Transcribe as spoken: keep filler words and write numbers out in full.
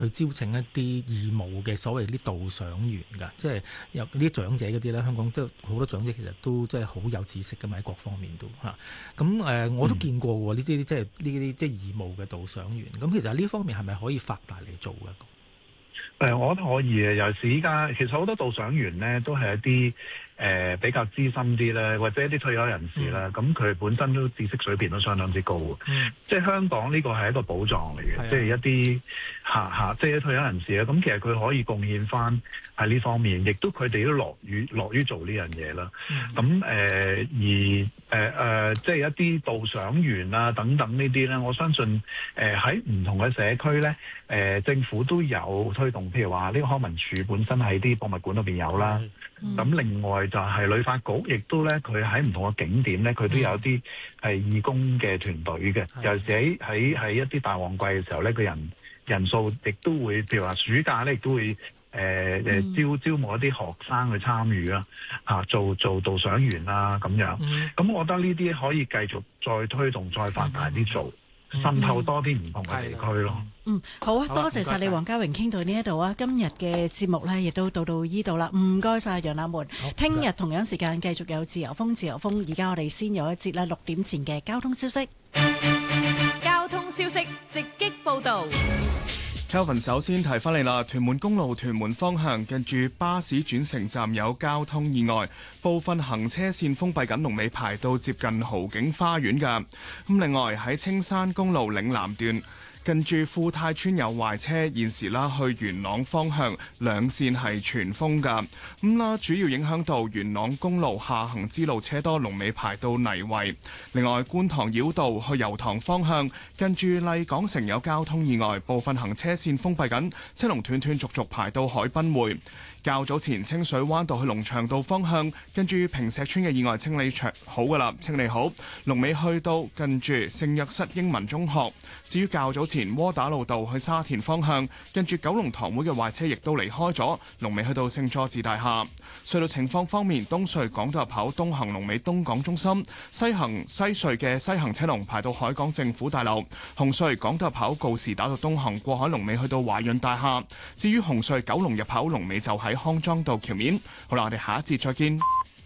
去招請一啲義務嘅所謂啲導賞員㗎，即係有啲長者嗰啲咧，香港都好多長者其實都即係好有知識㗎嘛，喺各方面都嚇。咁誒，我都見過喎，呢啲即係呢啲即係義務嘅導賞員。咁其實呢方面係咪可以發大嚟做㗎？ 誒，我覺得可以嘅。尤其是依家，其實好多導賞員咧都係一啲誒、呃、比較資深啲咧，或者一啲退休人士啦。咁佢、嗯、本身都知識水平都相當之高嘅。嗯、即係香港呢個係一個寶藏嚟嘅，的即係一啲下下即係啲退休人士咧。咁其實佢可以貢獻翻喺呢方面，亦都佢哋都樂於樂於做呢樣嘢啦。咁誒、嗯呃、而誒誒、呃呃，即係一啲導賞員啊等等呢啲咧，我相信誒喺唔同嘅社區咧，誒、呃、政府都有推動。譬如話呢個康文署本身喺啲博物館裏邊有啦，咁、嗯、另外就係旅發局亦都咧，佢喺唔同嘅景點咧，佢都有啲係義工嘅團隊嘅。尤其是喺喺喺一啲大旺季嘅時候咧，個人人數亦都會，譬如話暑假咧，亦都會誒誒、呃嗯、招招募一啲學生去參與啦，嚇、啊、做做導賞員啦咁樣。咁、嗯、我覺得呢啲可以繼續再推動、再發大啲做。滲透多啲唔同嘅地區咯。 嗯，好啊，多謝晒你，黃家榮，傾到呢一度啊。今日嘅節目呢，亦都到到呢度啦。唔該晒楊立門。聽日同樣時間繼續有自由風，自由風。而家我哋先有一節咧六點前嘅交通消息。 交通消息直擊報導。 Kelvin 首先提翻你啦，屯門公路屯門方向近住巴士轉乘站有交通意外，部分行車線封閉緊，龍尾排到接近豪景花園㗎。咁另外喺青山公路嶺南段，近住富泰村有壞車，現時啦去元朗方向兩線係全封㗎。咁啦，主要影響到元朗公路下行支路車多，龍尾排到泥圍。另外，觀塘繞道去油塘方向，近住麗港城有交通意外，部分行車線封閉緊，車龍斷斷續續排到海濱匯。較早前清水灣道去龍翔道方向，跟住坪石村嘅意外清理長好噶啦，清理好，龍尾去到近住聖約瑟英文中學。至於較早前窩打老道去沙田方向，跟住九龍塘會嘅壞車亦都離開咗，龍尾去到聖佐治大廈。隧道情況方面，東隧港島入口東行龍尾東港中心，西行西隧嘅西行車龍排到海港政府大樓。紅隧港島入口告士打道東行過海龍尾去到華潤大廈。至於紅隧九龍入口龍尾就喺康莊道橋面。好啦，我哋下一節再見。